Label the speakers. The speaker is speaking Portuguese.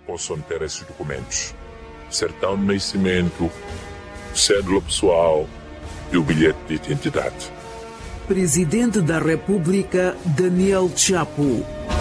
Speaker 1: possam ter esses documentos: certidão de nascimento, cédula pessoal e o bilhete de identidade.
Speaker 2: Presidente da República, Daniel Chapo.